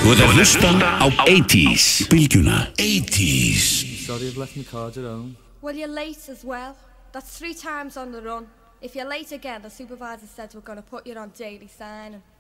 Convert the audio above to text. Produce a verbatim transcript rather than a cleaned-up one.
Þú ert að hlusta á eighties Bylgjuna eighties. Sorry I've left my card at home. Well, you're late as well. That's three times on the run. If you're late again, the supervisor said we're going to put you on daily signing.